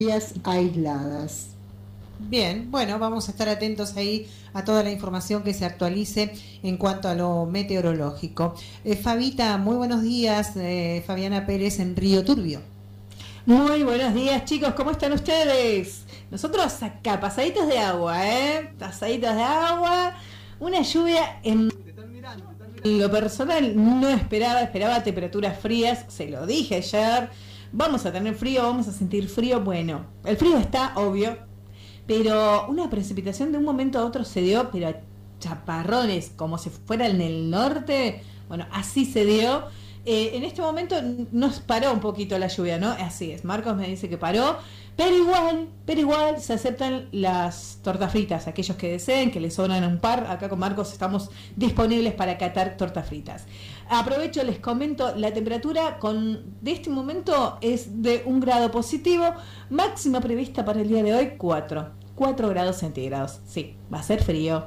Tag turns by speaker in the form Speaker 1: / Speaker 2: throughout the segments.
Speaker 1: aisladas.
Speaker 2: Bien, bueno, vamos a estar atentos ahí a toda la información que se actualice en cuanto a lo meteorológico. Fabita, muy buenos días. Fabiana Pérez en Río Turbio.
Speaker 3: Muy buenos días, chicos, ¿cómo están ustedes? Nosotros acá, pasaditos de agua, pasaditos de agua, una lluvia en lo personal no esperaba temperaturas frías, se lo dije ayer, vamos a tener frío, vamos a sentir frío, bueno, el frío está obvio, pero una precipitación de un momento a otro se dio, pero a chaparrones, como si fuera en el norte, bueno, así se dio. En este momento nos paró un poquito la lluvia, ¿no? Así es, Marcos me dice que paró, pero igual se aceptan las tortas fritas, aquellos que deseen, que les sobran un par, acá con Marcos estamos disponibles para catar tortas fritas. Aprovecho, les comento, la temperatura de este momento es de 1 grado positivo, máxima prevista para el día de hoy 4 grados centígrados, sí, va a ser frío.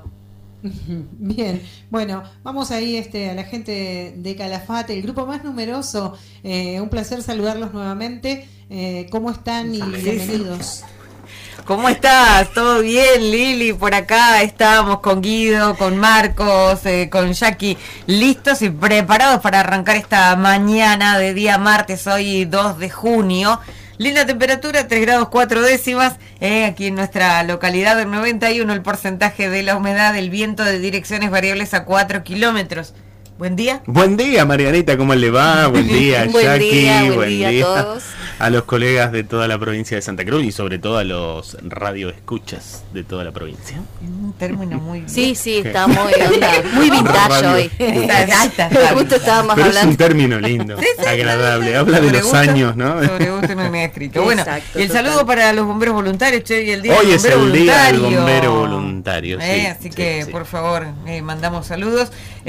Speaker 2: Bien, bueno, vamos ahí a la gente de Calafate, el grupo más numeroso, un placer saludarlos nuevamente, ¿cómo están y bienvenidos?
Speaker 4: ¿Cómo estás? ¿Todo bien, Lili? Por acá estamos con Guido, con Marcos, con Jackie, listos y preparados para arrancar esta mañana de día martes, hoy 2 de junio. Linda temperatura, 3 grados 4 décimas, aquí en nuestra localidad, del 91 el porcentaje de la humedad, el viento de direcciones variables a 4 kilómetros. Buen día.
Speaker 5: Buen día, Marianita, ¿cómo le va? Buen día, Jackie.
Speaker 4: Buen día a todos.
Speaker 5: A los colegas de toda la provincia de Santa Cruz y sobre todo a los radioescuchas de toda la provincia.
Speaker 4: Un término muy...
Speaker 6: Sí, está muy vintage hoy.
Speaker 5: Justo estábamos hablando. Es un término lindo, agradable. Habla de los años, ¿no?
Speaker 4: Sobre gusto no me ha escrito. Bueno, exacto, y el saludo para los bomberos voluntarios, y el día
Speaker 5: hoy
Speaker 4: del
Speaker 5: es el día del bombero voluntario.
Speaker 4: Así que, por favor, mandamos saludos.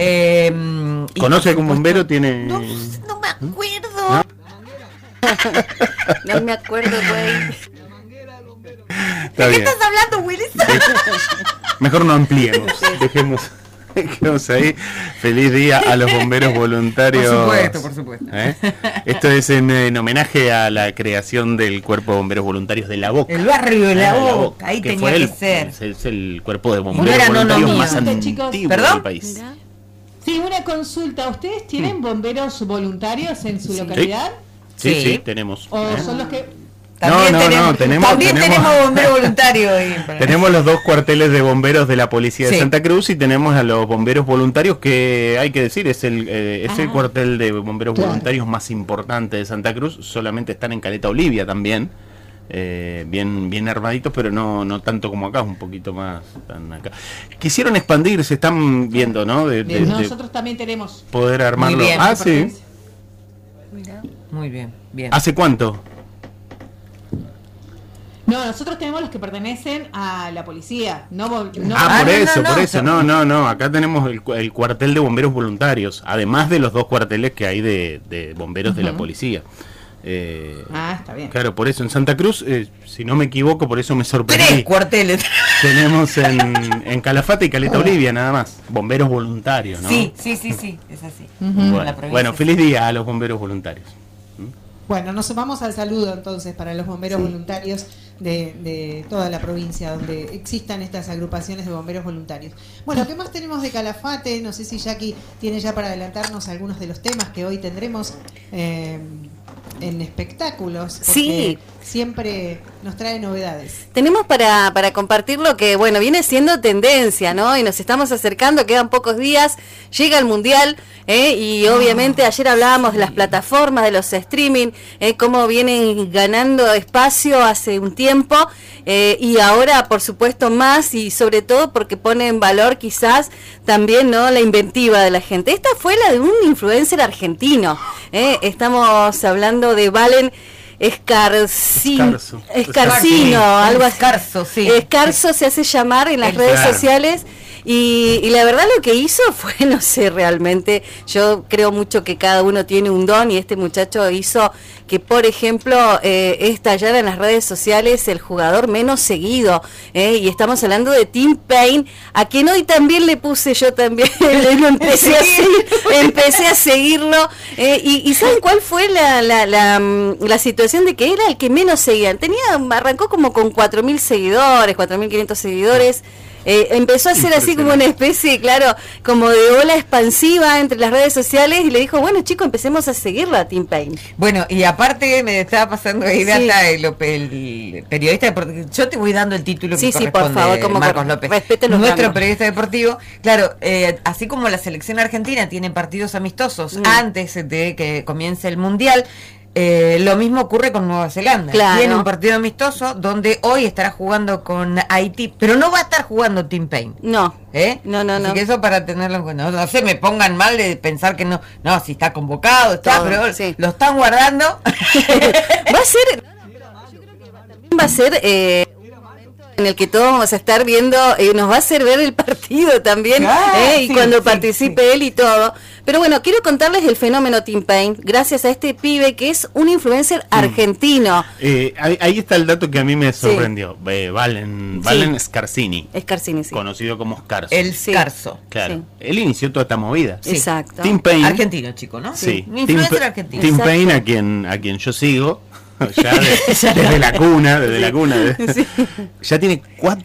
Speaker 5: ¿Conoce algún bombero? ¿Tiene?
Speaker 4: No me acuerdo.
Speaker 6: No me acuerdo, güey.
Speaker 4: ¿De qué estás hablando, Willis?
Speaker 5: Mejor no ampliemos. Dejemos ahí. Feliz día a los bomberos voluntarios.
Speaker 4: Por supuesto.
Speaker 5: Esto es en homenaje a la creación del Cuerpo de Bomberos Voluntarios de La Boca.
Speaker 4: El barrio de La Boca, ahí tenía que ser.
Speaker 5: Es el cuerpo de bomberos voluntarios más antiguo del país.
Speaker 3: Mirá. Sí, una consulta. ¿Ustedes tienen bomberos voluntarios en su localidad?
Speaker 5: Sí, tenemos.
Speaker 3: ¿O son los que...?
Speaker 5: Tenemos
Speaker 4: bomberos voluntarios.
Speaker 5: Tenemos los 2 cuarteles de bomberos de la policía de Santa Cruz y tenemos a los bomberos voluntarios que, hay que decir, es el cuartel de bomberos voluntarios más importante de Santa Cruz. Solamente están en Caleta Olivia también. Bien armaditos, pero no tanto como acá, un poquito más acá. Quisieron expandir, se están viendo, ¿no?
Speaker 3: Nosotros también tenemos.
Speaker 5: Poder armarlo.
Speaker 4: Muy bien.
Speaker 5: Sí.
Speaker 4: Muy bien.
Speaker 5: ¿Hace cuánto?
Speaker 3: No, nosotros tenemos los que pertenecen a la policía.
Speaker 5: Por eso. No. Acá tenemos el cuartel de bomberos voluntarios, además de los 2 cuarteles que hay de bomberos de la policía.
Speaker 3: Está bien.
Speaker 5: Claro, por eso en Santa Cruz, si no me equivoco, por eso me sorprendí.
Speaker 4: 3 cuarteles.
Speaker 5: Tenemos en Calafate y Caleta Olivia nada más, bomberos voluntarios, ¿no?
Speaker 4: Sí, es así.
Speaker 5: Bueno, feliz día a los bomberos voluntarios.
Speaker 2: Bueno, nos vamos al saludo entonces para los bomberos voluntarios de toda la provincia donde existan estas agrupaciones de bomberos voluntarios. Bueno, ¿qué más tenemos de Calafate? No sé si Jackie tiene ya para adelantarnos algunos de los temas que hoy tendremos en espectáculos, porque siempre nos trae novedades.
Speaker 6: Tenemos para compartir lo que, viene siendo tendencia, ¿no? Y nos estamos acercando, quedan pocos días, llega el Mundial, y obviamente ayer hablábamos de las plataformas, de los streaming, cómo vienen ganando espacio hace un tiempo, y ahora, por supuesto, más, y sobre todo porque pone en valor quizás también, ¿no?, la inventiva de la gente. Esta fue la de un influencer argentino, estamos hablando de Valen Escarcino, algo así.
Speaker 4: Escarzo, sí.
Speaker 6: Escarzo se hace llamar en las redes sociales Y la verdad lo que hizo fue, no sé, realmente, yo creo mucho que cada uno tiene un don y este muchacho hizo que, por ejemplo, estallara en las redes sociales el jugador menos seguido, y estamos hablando de Tim Payne, a quien hoy también le puse, yo también lo empecé a seguirlo, y ¿saben cuál fue la situación de que era el que menos seguían? Arrancó como con 4.000 seguidores, 4.500 seguidores. Empezó a ser así como una especie, claro, como de ola expansiva entre las redes sociales y le dijo, bueno chicos, empecemos a seguirlo a Tim Payne.
Speaker 4: Bueno, y aparte me estaba pasando ahí data el periodista deportivo. Yo te voy dando el título que corresponde,
Speaker 6: por favor, como
Speaker 4: Marcos López, nuestro periodista deportivo. Claro, así como la selección argentina tiene partidos amistosos antes de que comience el Mundial, lo mismo ocurre con Nueva Zelanda.
Speaker 6: Claro.
Speaker 4: Tiene un partido amistoso donde hoy estará jugando con Haití, pero no va a estar jugando Tim Payne.
Speaker 6: No.
Speaker 4: No.
Speaker 6: Así
Speaker 4: que eso para tenerlo en cuenta. No se me pongan mal de pensar que no, si está convocado, pero lo están guardando.
Speaker 6: Va a ser, yo creo que también va a ser un momento en el que todos vamos a estar viendo, nos va a hacer ver el partido también, y cuando participe él y todo. Pero bueno, quiero contarles el fenómeno Tim Payne, gracias a este pibe que es un influencer argentino.
Speaker 5: Ahí está el dato que a mí me sorprendió. Valen Scarsini.
Speaker 6: Scarsini, sí.
Speaker 5: Conocido como Scarso.
Speaker 4: El Scarso.
Speaker 5: Claro. Él inició toda esta movida.
Speaker 6: Sí. Exacto.
Speaker 5: Tim Payne.
Speaker 4: Argentino, chico, ¿no?
Speaker 5: Sí.
Speaker 4: Influencer argentino.
Speaker 5: Tim Payne, a quien yo sigo. Desde la cuna, ya tiene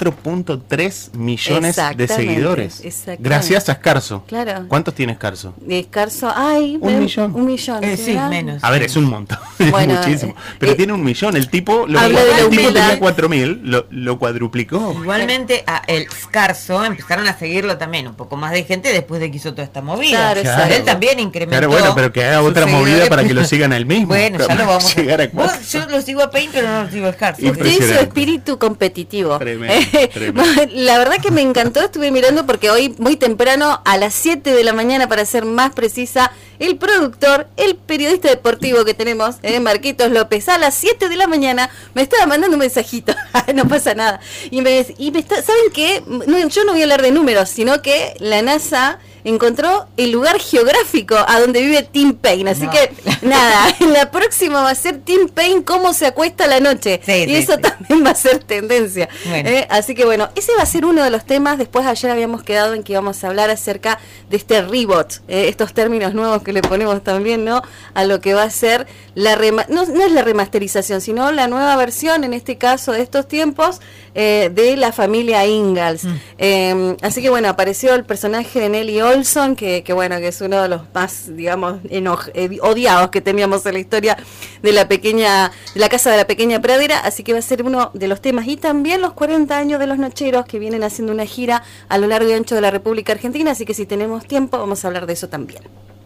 Speaker 5: 4.3 millones de seguidores. Gracias a Scarso.
Speaker 6: Claro.
Speaker 5: ¿Cuántos tiene Scarso?
Speaker 6: Scarso,
Speaker 5: ¿Un millón?
Speaker 6: Un millón.
Speaker 4: Sí, menos.
Speaker 5: A ver, es un montón.
Speaker 6: Bueno,
Speaker 5: es muchísimo. Pero tiene 1 millón. El tipo tenía 4.000, lo cuadruplicó.
Speaker 4: Igualmente a el Scarso empezaron a seguirlo también un poco más de gente después de que hizo toda esta movida.
Speaker 6: Claro.
Speaker 4: Él también incrementó.
Speaker 5: Claro, bueno, pero que haga otra movida para que lo sigan a él mismo.
Speaker 4: Bueno, ya lo vamos a
Speaker 5: llegar a 4.
Speaker 4: Yo lo sigo a Payne, pero no lo sigo a Scarso.
Speaker 6: Usted y su espíritu competitivo.
Speaker 5: Tremendo.
Speaker 6: La verdad que me encantó, estuve mirando porque hoy muy temprano, a las 7 de la mañana para ser más precisa, el productor, el periodista deportivo que tenemos, Marquitos López, a las 7 de la mañana me estaba mandando un mensajito, no pasa nada, ¿saben qué? Yo no voy a hablar de números, sino que la NASA encontró el lugar geográfico a donde vive Tim Payne, así que nada, la próxima va a ser Tim Payne cómo se acuesta a la noche, y eso también va a ser tendencia. Bueno. Así que bueno, ese va a ser uno de los temas. Después ayer habíamos quedado en que íbamos a hablar acerca de este reboot, estos términos nuevos que le ponemos también, ¿no? A lo que va a ser no es la remasterización, sino la nueva versión, en este caso de estos tiempos, de la familia Ingalls. Así que bueno, apareció el personaje de Nelly Olson, que bueno, que es uno de los más, digamos, odiados que teníamos en la historia de la casa de la pequeña pradera, así que va a ser uno de los temas. Y también los 40 años de los Nocheros, que vienen haciendo una gira a lo largo y ancho de la República Argentina, así que si tenemos tiempo vamos a hablar de eso también.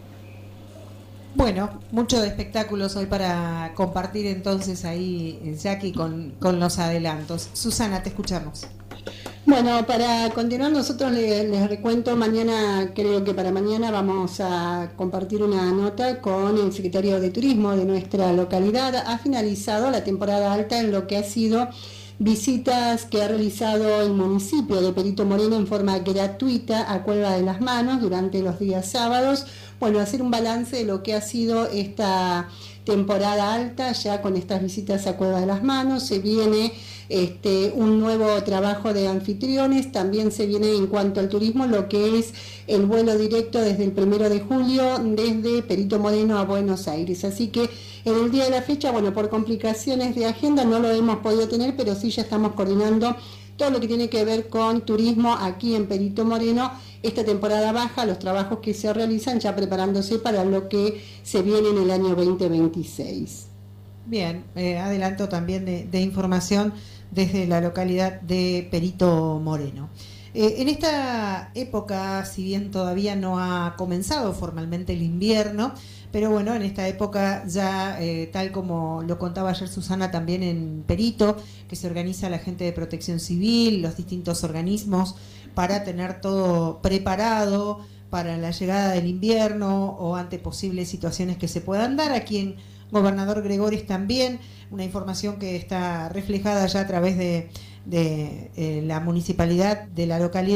Speaker 2: Bueno, mucho de espectáculos hoy para compartir entonces ahí, Jackie, con los adelantos. Susana, te escuchamos.
Speaker 1: Bueno, para continuar, nosotros les recuento, creo que para mañana vamos a compartir una nota con el secretario de Turismo de nuestra localidad. Ha finalizado la temporada alta en lo que ha sido visitas que ha realizado el municipio de Perito Moreno en forma gratuita a Cueva de las Manos durante los días sábados. Bueno, hacer un balance de lo que ha sido esta temporada alta, ya con estas visitas a Cueva de las Manos. Se viene un nuevo trabajo de anfitriones, también se viene en cuanto al turismo lo que es el vuelo directo desde el 1 de julio desde Perito Moreno a Buenos Aires, así que en el día de la fecha, bueno, por complicaciones de agenda no lo hemos podido tener, pero sí ya estamos coordinando todo lo que tiene que ver con turismo aquí en Perito Moreno, esta temporada baja, los trabajos que se realizan ya preparándose para lo que se viene en el año 2026.
Speaker 2: Bien, adelanto también de información desde la localidad de Perito Moreno. En esta época, si bien todavía no ha comenzado formalmente el invierno, pero bueno, en esta época ya, tal como lo contaba ayer Susana también en Perito, que se organiza la gente de Protección Civil, los distintos organismos, para tener todo preparado para la llegada del invierno o ante posibles situaciones que se puedan dar. Aquí en Gobernador Gregores también, una información que está reflejada ya a través de la municipalidad de la localidad,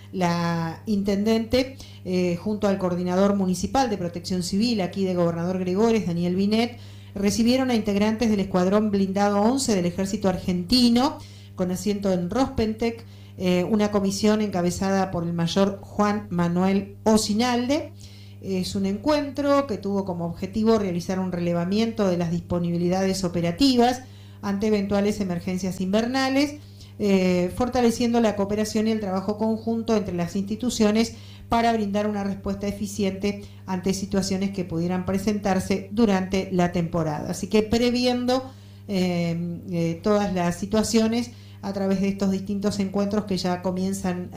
Speaker 2: la intendente, junto al coordinador municipal de Protección Civil, aquí de Gobernador Gregores, Daniel Binet, recibieron a integrantes del Escuadrón Blindado 11 del Ejército Argentino, con asiento en Rospentec, una comisión encabezada por el mayor Juan Manuel Osinalde. Es un encuentro que tuvo como objetivo realizar un relevamiento de las disponibilidades operativas ante eventuales emergencias invernales, fortaleciendo la cooperación y el trabajo conjunto entre las instituciones para brindar una respuesta eficiente ante situaciones que pudieran presentarse durante la temporada. Así que previendo todas las situaciones a través de estos distintos encuentros que ya comienzan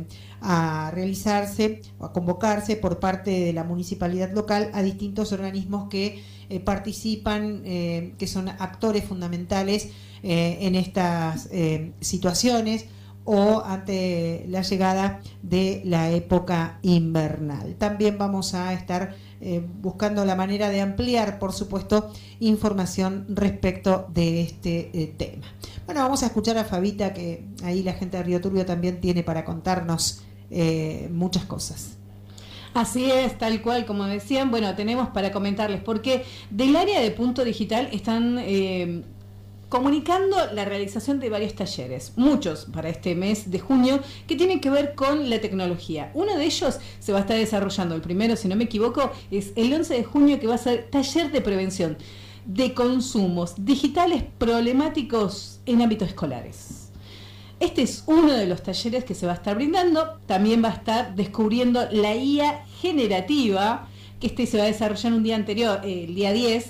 Speaker 2: a realizarse o a convocarse por parte de la municipalidad local a distintos organismos que participan, que son actores fundamentales en estas situaciones o ante la llegada de la época invernal. También vamos a estar buscando la manera de ampliar, por supuesto, información respecto de este tema. Bueno, vamos a escuchar a Fabita, que ahí la gente de Río Turbio también tiene para contarnos muchas cosas.
Speaker 3: Así es, tal cual, como decían. Bueno, tenemos para comentarles, porque del área de Punto Digital están comunicando la realización de varios talleres, muchos para este mes de junio, que tienen que ver con la tecnología. Uno de ellos se va a estar desarrollando, el primero, si no me equivoco, es el 11 de junio, que va a ser taller de prevención de consumos digitales problemáticos en ámbitos escolares. Este es uno de los talleres que se va a estar brindando. También va a estar descubriendo la IA generativa, que se va a desarrollar un día anterior, el día 10.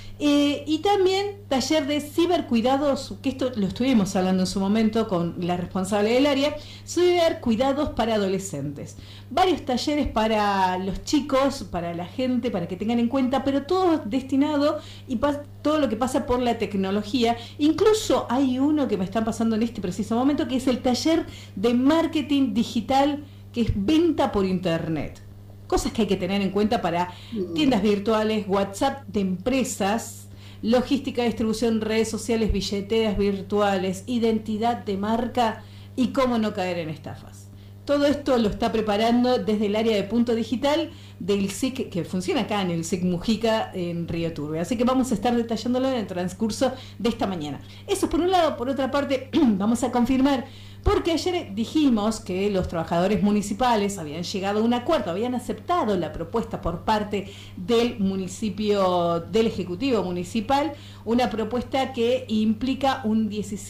Speaker 3: Y también taller de cibercuidados, que esto lo estuvimos hablando en su momento con la responsable del área, cibercuidados para adolescentes. Varios talleres para los chicos, para la gente, para que tengan en cuenta, pero todo destinado y todo lo que pasa por la tecnología. Incluso hay uno que me están pasando en este preciso momento, que es el taller de marketing digital, que es venta por internet. Cosas que hay que tener en cuenta para tiendas virtuales, WhatsApp de empresas, logística, distribución, redes sociales, billeteras virtuales, identidad de marca y cómo no caer en estafas. Todo esto lo está preparando desde el área de Punto Digital del SIC, que funciona acá en el SIC Mujica en Río Turbio. Así que vamos a estar detallándolo en el transcurso de esta mañana. Eso por un lado. Por otra parte, vamos a confirmar, porque ayer dijimos que los trabajadores municipales habían llegado a un acuerdo, habían aceptado la propuesta por parte del municipio, del Ejecutivo Municipal, una propuesta que implica un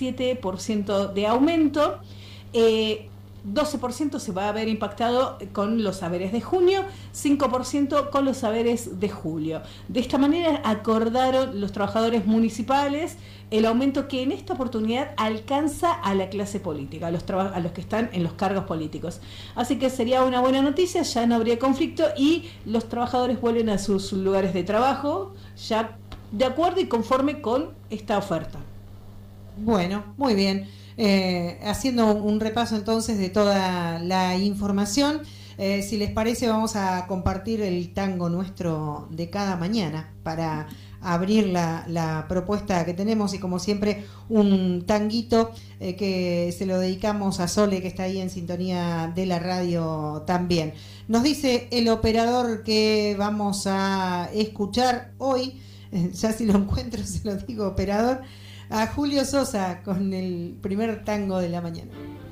Speaker 3: 17% de aumento. 12% se va a ver impactado con los haberes de junio, 5% con los haberes de julio. De esta manera acordaron los trabajadores municipales el aumento que en esta oportunidad alcanza a la clase política, a los que están en los cargos políticos. Así que sería una buena noticia, ya no habría conflicto y los trabajadores vuelven a sus lugares de trabajo ya de acuerdo y conforme con esta oferta.
Speaker 2: Bueno, muy bien. Haciendo un repaso entonces de toda la información, si les parece vamos a compartir el tango nuestro de cada mañana para abrir la propuesta que tenemos, y como siempre un tanguito que se lo dedicamos a Sole, que está ahí en sintonía de la radio también. Nos dice el operador que vamos a escuchar hoy, ya si lo encuentro se lo digo, operador, a Julio Sosa con el primer tango de la mañana.